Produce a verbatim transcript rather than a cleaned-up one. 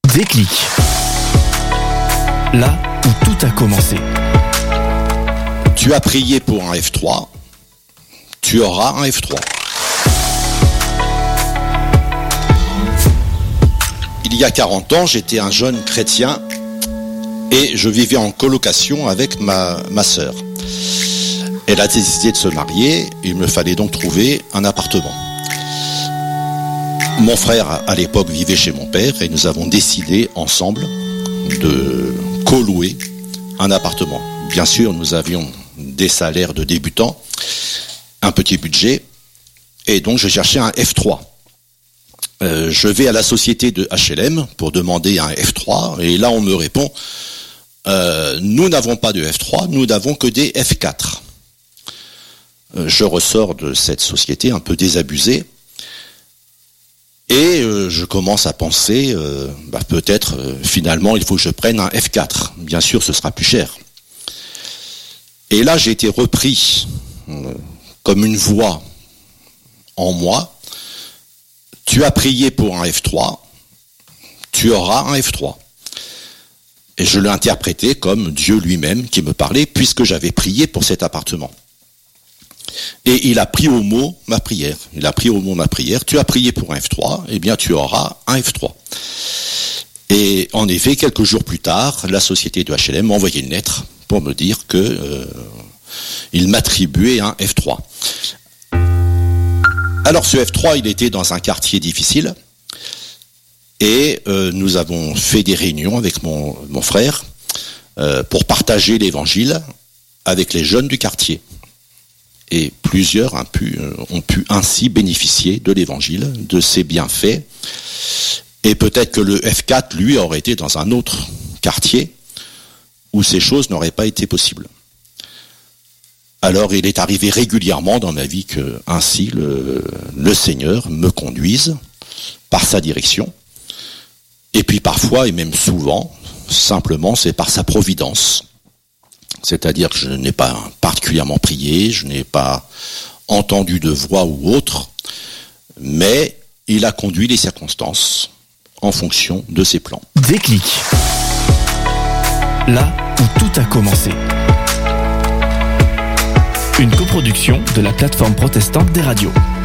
Déclic. Là où tout a commencé. Tu as prié pour un F trois, tu auras un F trois. Il y a quarante ans, j'étais un jeune chrétien et je vivais en colocation avec ma, ma sœur. Elle a décidé de se marier, il me fallait donc trouver un appartement. Mon frère, à l'époque, vivait chez mon père et nous avons décidé ensemble de co-louer un appartement. Bien sûr, nous avions des salaires de débutants, un petit budget, et donc je cherchais un F trois. Euh, je vais à la société de H L M pour demander un F trois, et là on me répond euh, « Nous n'avons pas de F trois, nous n'avons que des F quatre ». Euh, je ressors de cette société un peu désabusé, et euh, je commence à penser, euh, bah, peut-être euh, finalement il faut que je prenne un F quatre. Bien sûr, ce sera plus cher. Et là, j'ai été repris euh, comme une voix en moi. Tu as prié pour un F trois, tu auras un F trois. Et je l'ai interprété comme Dieu lui-même qui me parlait, puisque j'avais prié pour cet appartement. Et il a pris au mot ma prière. Il a pris au mot ma prière. Tu as prié pour un F trois, eh bien tu auras un F trois. Et en effet, quelques jours plus tard, la société de H L M m'a envoyé une lettre pour me dire que euh, il m'attribuait un F trois. Alors ce F trois, il était dans un quartier difficile et euh, nous avons fait des réunions avec mon, mon frère euh, pour partager l'évangile avec les jeunes du quartier. Et plusieurs ont pu, ont pu ainsi bénéficier de l'évangile, de ses bienfaits. Et peut-être que le F quatre, lui, aurait été dans un autre quartier où ces choses n'auraient pas été possibles. Alors il est arrivé régulièrement dans ma vie que ainsi le, le Seigneur me conduise par sa direction. Et puis parfois, et même souvent, simplement c'est par sa providence. C'est-à-dire que je n'ai pas particulièrement prié, je n'ai pas entendu de voix ou autre, mais il a conduit les circonstances en fonction de ses plans. Déclic. Là où tout a commencé. Une coproduction de la plateforme protestante des radios.